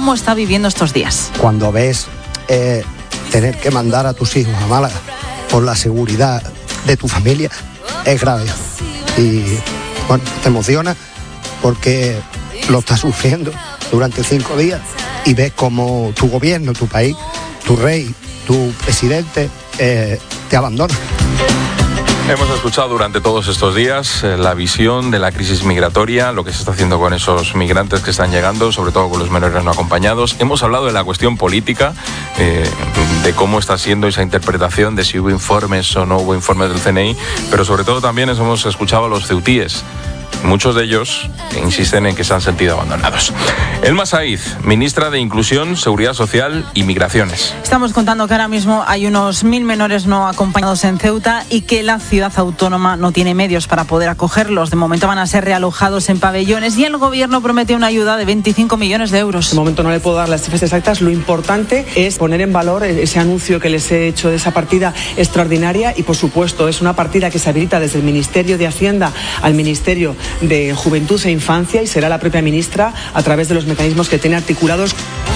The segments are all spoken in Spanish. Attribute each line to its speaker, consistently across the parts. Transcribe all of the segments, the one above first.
Speaker 1: cómo está viviendo estos días.
Speaker 2: Cuando ves tener que mandar a tus hijos a Málaga por la seguridad de tu familia, es grave. Y bueno, te emociona porque lo estás sufriendo durante 5 días y ves como tu gobierno, tu país, tu rey, tu presidente te abandona.
Speaker 3: Hemos escuchado durante todos estos días la visión de la crisis migratoria, lo que se está haciendo con esos migrantes que están llegando, sobre todo con los menores no acompañados. Hemos hablado de la cuestión política, de cómo está siendo esa interpretación de si hubo informes o no hubo informes del CNI, pero sobre todo también hemos escuchado a los ceutíes. Muchos de ellos insisten en que se han sentido abandonados. Elma Saiz, ministra de Inclusión, Seguridad Social y Migraciones.
Speaker 1: Estamos contando que ahora mismo hay unos 1.000 menores no acompañados en Ceuta y que la ciudad autónoma no tiene medios para poder acogerlos. De momento van a ser realojados en pabellones y el gobierno promete una ayuda de 25 millones de euros.
Speaker 4: De momento no le puedo dar las cifras exactas. Lo importante es poner en valor ese anuncio que les he hecho de esa partida extraordinaria y, por supuesto, es una partida que se habilita desde el Ministerio de Hacienda al Ministerio de Juventud e Infancia y será la propia ministra a través de los mecanismos que tiene articulados.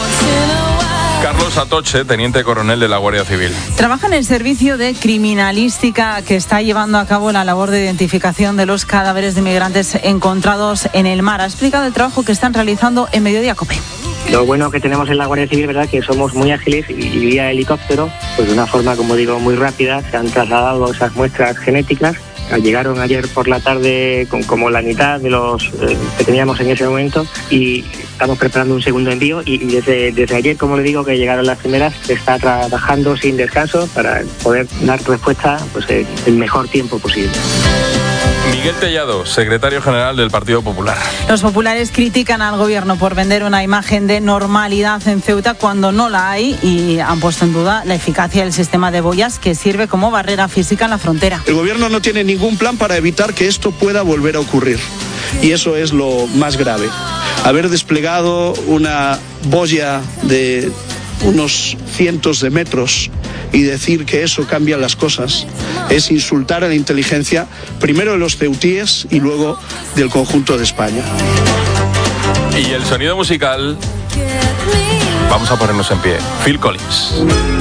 Speaker 3: Carlos Atoche, teniente coronel de la Guardia Civil.
Speaker 1: Trabaja en el servicio de criminalística que está llevando a cabo la labor de identificación de los cadáveres de migrantes encontrados en el mar. Ha explicado el trabajo que están realizando en Mediodía COPE.
Speaker 5: Lo bueno que tenemos en la Guardia Civil, ¿verdad?, que somos muy ágiles y vía helicóptero, pues de una forma, como digo, muy rápida, se han trasladado esas muestras genéticas. Llegaron ayer por la tarde con como la mitad de los que teníamos en ese momento y estamos preparando un segundo envío y desde ayer, como le digo, que llegaron las primeras, se está trabajando sin descanso para poder dar respuesta pues el mejor tiempo posible.
Speaker 3: Miguel Tellado, secretario general del Partido Popular.
Speaker 1: Los populares critican al gobierno por vender una imagen de normalidad en Ceuta cuando no la hay y han puesto en duda la eficacia del sistema de boyas que sirve como barrera física en la frontera.
Speaker 6: El gobierno no tiene ningún plan para evitar que esto pueda volver a ocurrir y eso es lo más grave. Haber desplegado una boya de unos cientos de metros y decir que eso cambia las cosas es insultar a la inteligencia primero de los ceutíes y luego del conjunto de España.
Speaker 3: Y el sonido musical, vamos a ponernos en pie. Phil Collins.